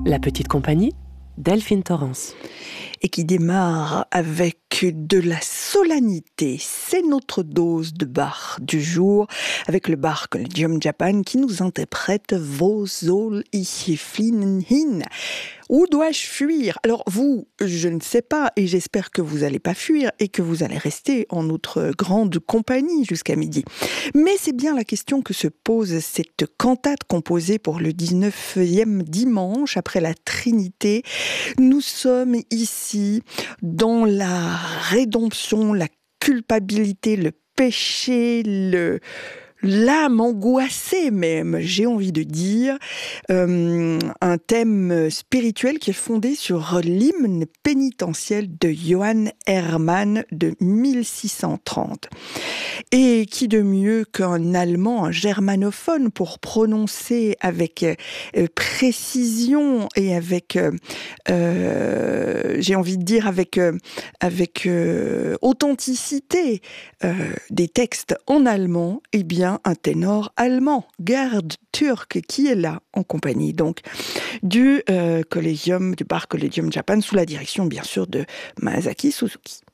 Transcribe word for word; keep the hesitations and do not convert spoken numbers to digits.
La petite compagnie, Delphine Torrance. Et qui démarre avec de la solennité. C'est notre dose de Bach du jour, avec le Bach Collegium Japan qui nous interprète Wo soll ich fliehen hin? Où dois-je fuir? Alors vous, je ne sais pas, et j'espère que vous n'allez pas fuir et que vous allez rester en notre grande compagnie jusqu'à midi. Mais c'est bien la question que se pose cette cantate composée pour le dix-neuvième dimanche après la Trinité. Nous sommes ici dans la rédemption, la culpabilité, le péché, le... l'âme angoissée même, j'ai envie de dire, euh, un thème spirituel qui est fondé sur l'hymne pénitentiel de Johann Hermann de mille six cent trente. Et qui de mieux qu'un Allemand, un germanophone, pour prononcer avec euh, précision et avec, euh, euh, j'ai envie de dire, avec, euh, avec euh, authenticité euh, des textes en allemand, eh bien, un ténor allemand, Gerd Türk, qui est là en compagnie donc du euh, Collegium, du Bach Collegium Japan, sous la direction bien sûr de Masaaki Suzuki.